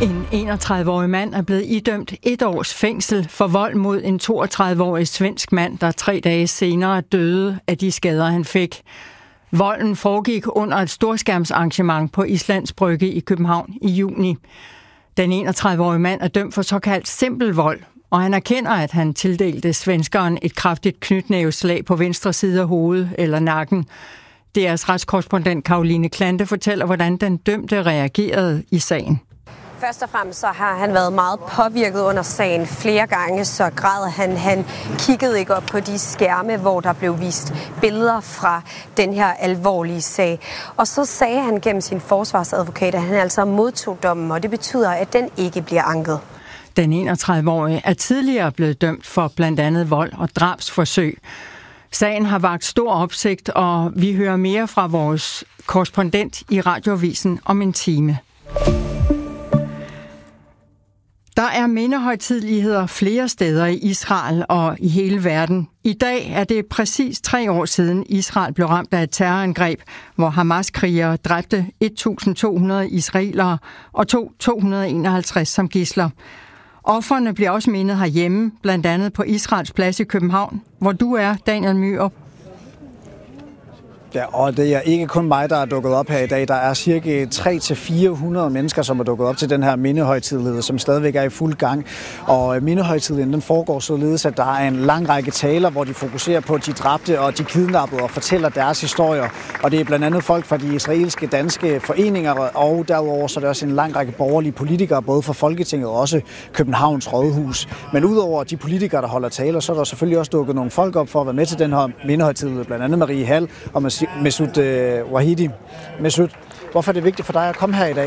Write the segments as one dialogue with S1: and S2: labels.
S1: En 31-årig mand er blevet idømt 1 års fængsel for vold mod en 32-årig svensk mand, der 3 dage senere døde af de skader, han fik. Volden foregik under et storskærmsarrangement på Islands Brygge i København i juni. Den 31-årige mand er dømt for såkaldt simpel vold, og han erkender, at han tildelte svenskeren et kraftigt knytnæveslag på venstre side af hovedet eller nakken. DR's retskorrespondent Caroline Klante fortæller, hvordan den dømte reagerede i sagen.
S2: Først og fremmest så har han været meget påvirket under sagen flere gange, så græd han kiggede ikke op på de skærme, hvor der blev vist billeder fra den her alvorlige sag. Og så sagde han gennem sin forsvarsadvokat, at han altså modtog dommen, og det betyder, at den ikke bliver anket.
S1: Den 31-årige er tidligere blevet dømt for blandt andet vold og drabsforsøg. Sagen har vakt stor opsigt, og vi hører mere fra vores korrespondent i Radioavisen om en time. Der er mindehøjtideligheder flere steder i Israel og i hele verden. I dag er det præcis 3 år siden Israel blev ramt af et terrorangreb, hvor Hamas-krigere dræbte 1.200 israelere og tog 251 som gidsler. Ofrene bliver også mindet herhjemme, blandt andet på Israels Plads i København, hvor du er, Daniel Myrup.
S3: Ja, og det er ikke kun mig, der er dukket op her i dag. Der er cirka 300-400 mennesker, som er dukket op til den her mindehøjtidelighed, som stadigvæk er i fuld gang. Og mindehøjtideligheden, den foregår således, at der er en lang række taler, hvor de fokuserer på de dræbte og de kidnappede og fortæller deres historier. Og det er blandt andet folk fra de israelske danske foreninger, og derudover så er der også en lang række borgerlige politikere, både fra Folketinget og også Københavns Rådhus. Men udover de politikere, der holder taler, så er der selvfølgelig også dukket nogle folk op for at være med til den her mindehøjtidelighed, blandt andet Marie Hall og Mesut Wahidi. Mesut, hvorfor er det vigtigt for dig at komme her i dag?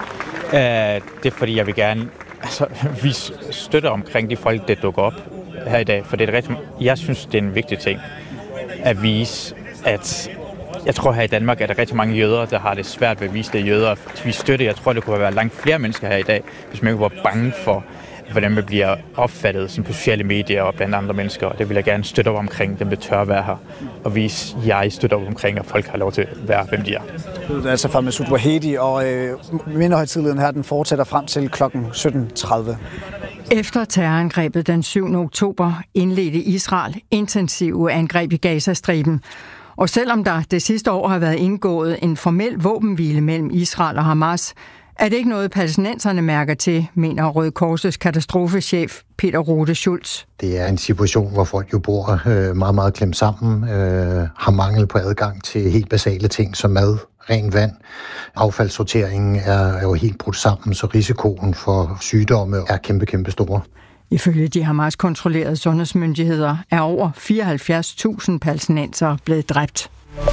S4: Det er fordi, jeg vil gerne vise støtte omkring de folk, der dukker op her i dag. For det er jeg synes, det er en vigtig ting at vise, at jeg tror her i Danmark, at der er rigtig mange jøder, der har det svært ved at vise det jøder. Vi støtter, jeg tror, det kunne være langt flere mennesker her i dag, hvis man ikke var bange for, hvordan man bliver opfattet som på sociale medier og blandt andre mennesker. Og det vil jeg gerne støtte op omkring, dem der tør være her. Og vise, jeg støtter op omkring, at folk har lov til at være, hvem de er.
S3: Det er altså fra Mesut Wahidi, og mindehøjtideligheden her, den fortsætter frem til kl. 17.30.
S1: Efter terrorangrebet den 7. oktober indledte Israel intensive angreb i Gazastriben. Og selvom der det sidste år har været indgået en formel våbenhvile mellem Israel og Hamas, er det ikke noget, palæstinenserne mærker til, mener Røde Korsets katastrofechef Peter Rode Schultz.
S5: Det er en situation, hvor folk jo bor meget, meget klemt sammen, har mangel på adgang til helt basale ting som mad, rent vand. Affaldssorteringen er jo helt brudt sammen, så risikoen for sygdomme er kæmpe, kæmpe store.
S1: Ifølge de Hamas-kontrollerede sundhedsmyndigheder er over 74.000 palæstinensere blevet dræbt.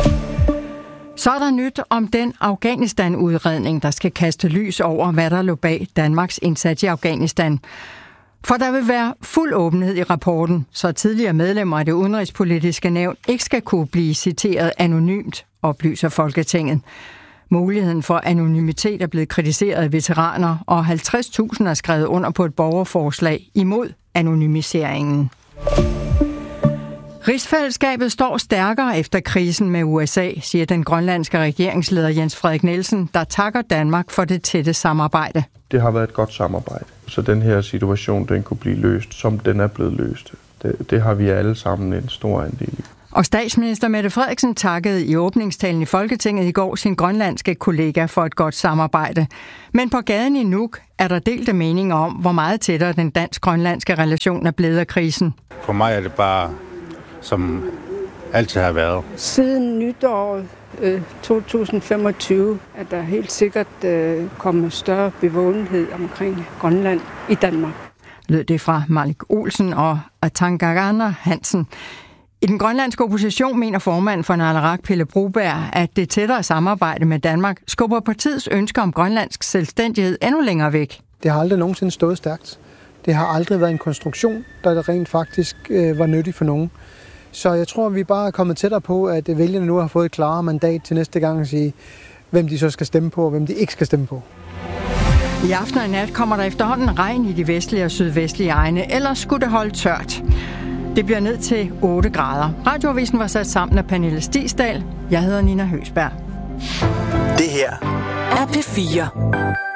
S1: Så er der nyt om den Afghanistan-udredning, der skal kaste lys over, hvad der lå bag Danmarks indsats i Afghanistan. For der vil være fuld åbenhed i rapporten, så tidligere medlemmer af det udenrigspolitiske nævn ikke skal kunne blive citeret anonymt, oplyser Folketinget. Muligheden for anonymitet er blevet kritiseret af veteraner, og 50.000 er skrevet under på et borgerforslag imod anonymiseringen. Rigsfællesskabet står stærkere efter krisen med USA, siger den grønlandske regeringsleder Jens Frederik Nielsen, der takker Danmark for det tætte samarbejde.
S6: Det har været et godt samarbejde, så den her situation den kunne blive løst, som den er blevet løst. Det har vi alle sammen en stor andel i.
S1: Og statsminister Mette Frederiksen takkede i åbningstalen i Folketinget i går sin grønlandske kollega for et godt samarbejde. Men på gaden i Nuuk er der delte meninger om, hvor meget tættere den dansk-grønlandske relation er blevet af krisen.
S7: For mig er det bare som altid har været.
S8: Siden nytåret 2025 er der helt sikkert kommet større bevågenhed omkring Grønland i Danmark.
S1: Lød det fra Malik Olsen og Atangagana Hansen. I den grønlandske opposition mener formanden for Naleraq, Pelle Broberg, at det tættere samarbejde med Danmark skubber partiets ønsker om grønlandsk selvstændighed endnu længere væk.
S9: Det har aldrig nogensinde stået stærkt. Det har aldrig været en konstruktion, der rent faktisk var nyttig for nogen. Så jeg tror, vi bare er kommet tættere på, at vælgerne nu har fået et klarere mandat til næste gang at sige, hvem de så skal stemme på, og hvem de ikke skal stemme på.
S1: I aften og i nat kommer der efterhånden regn i de vestlige og sydvestlige egne, ellers skulle det holde tørt. Det bliver ned til 8 grader. Radioavisen var sat sammen af Pernille Stigsdal. Jeg hedder Nina Høgsberg.
S10: Det her er P4.